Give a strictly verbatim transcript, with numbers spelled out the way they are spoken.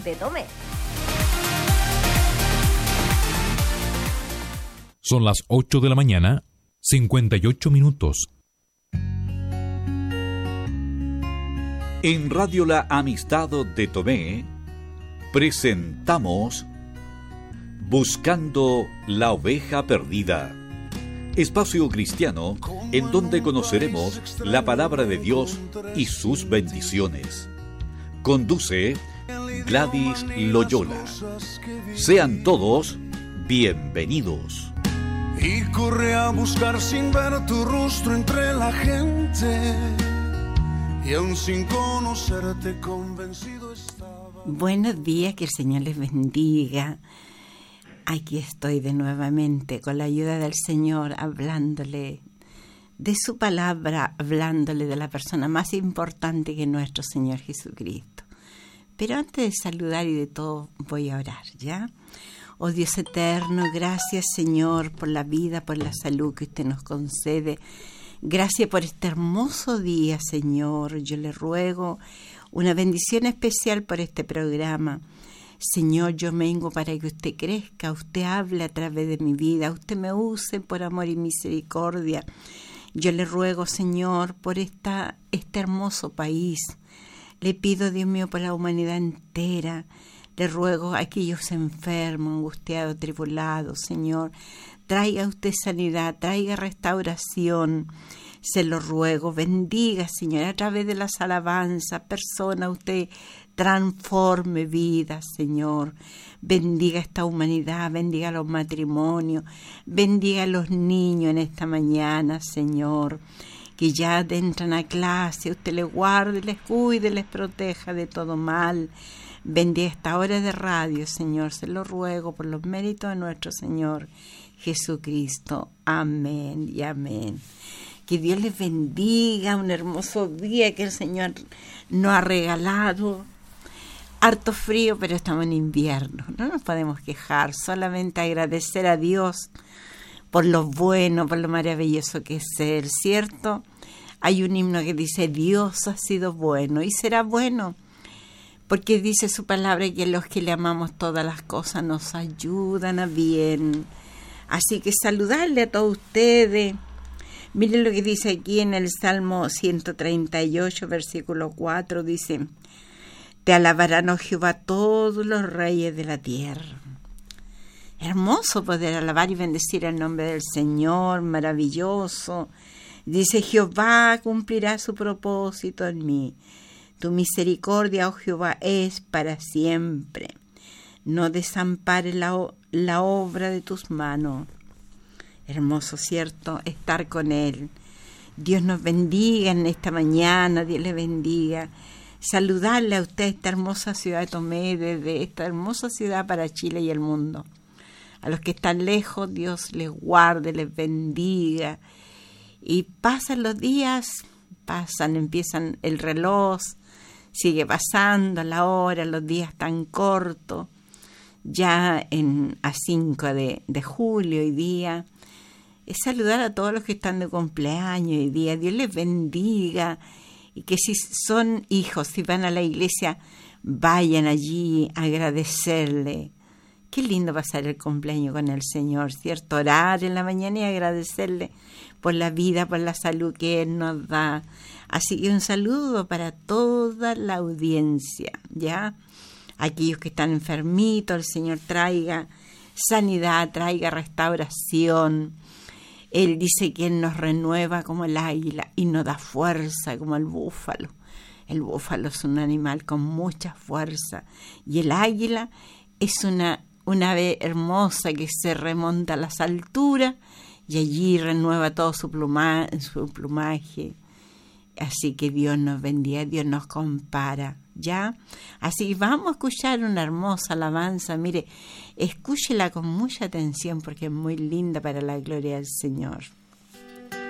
de Tomé. Son las ocho de la mañana, cincuenta y ocho minutos. En Radio La Amistad de Tomé presentamos Buscando la Oveja Perdida, espacio cristiano en donde conoceremos la palabra de Dios y sus bendiciones. Conduce Gladys Loyola. Sean todos bienvenidos. Y corre a buscar sin ver tu rostro entre la gente, y aún sin conocerte convencido estaba. Buenos días, que el Señor les bendiga. Aquí estoy de nuevamente con la ayuda del Señor, hablándole de su palabra, hablándole de la persona más importante que nuestro Señor Jesucristo. Pero antes de saludar y de todo, voy a orar, ¿ya? Oh Dios eterno, gracias Señor por la vida, por la salud que usted nos concede. Gracias por este hermoso día, Señor. Yo le ruego una bendición especial por este programa. Señor, yo vengo para que usted crezca, usted hable a través de mi vida, usted me use por amor y misericordia. Yo le ruego, Señor, por esta, este hermoso país. Le pido, Dios mío, por la humanidad entera. Le ruego a aquellos enfermos, angustiados, tribulados, Señor, traiga usted sanidad, traiga restauración. Se lo ruego, bendiga, Señor, a través de las alabanzas, persona, usted transforme vidas, Señor. Bendiga esta humanidad, bendiga los matrimonios, bendiga a los niños en esta mañana, Señor, que ya entran a clase, usted les guarde, les cuide, les proteja de todo mal. Bendiga esta hora de radio, Señor, se lo ruego por los méritos de nuestro Señor Jesucristo. Amén y amén. Que Dios les bendiga, un hermoso día que el Señor nos ha regalado. Harto frío, pero estamos en invierno, no nos podemos quejar, solamente agradecer a Dios por lo bueno, por lo maravilloso que es Él, ¿cierto? Hay un himno que dice, Dios ha sido bueno y será bueno, porque dice su palabra que los que le amamos todas las cosas nos ayudan a bien. Así que saludarle a todos ustedes. Miren lo que dice aquí en el Salmo ciento treinta y ocho, versículo cuatro, dice, te alabarán, oh Jehová, todos los reyes de la tierra. Hermoso poder alabar y bendecir el nombre del Señor, maravilloso. Dice, Jehová cumplirá su propósito en mí. Tu misericordia, oh Jehová, es para siempre. No desampares la, la obra de tus manos. Hermoso, ¿cierto? Estar con Él. Dios nos bendiga en esta mañana, Dios le bendiga. Saludarle a usted, esta hermosa ciudad de Tomé, desde esta hermosa ciudad para Chile y el mundo. A los que están lejos, Dios les guarde, les bendiga. Y pasan los días, pasan, empiezan el reloj, sigue pasando la hora, los días tan cortos. Ya en, a cinco de, de julio hoy día, es saludar a todos los que están de cumpleaños hoy día. Dios les bendiga. Y que si son hijos, si van a la iglesia, vayan allí a agradecerle. Qué lindo pasar el cumpleaños con el Señor, ¿cierto? Orar en la mañana y agradecerle por la vida, por la salud que Él nos da. Así que un saludo para toda la audiencia, ¿ya? Aquellos que están enfermitos, el Señor traiga sanidad, traiga restauración. Él dice que Él nos renueva como el águila y nos da fuerza como el búfalo. El búfalo es un animal con mucha fuerza y el águila es una, una ave hermosa que se remonta a las alturas y allí renueva todo su, pluma, su plumaje. Así que Dios nos bendiga, Dios nos compara, ¿ya? Así que vamos a escuchar una hermosa alabanza. Mire, escúchela con mucha atención porque es muy linda para la gloria del Señor.